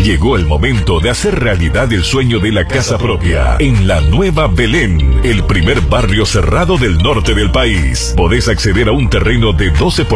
Llegó el momento de hacer realidad el sueño de la casa propia en la Nueva Belén, el primer barrio cerrado del norte del país. Podés acceder a un terreno de 12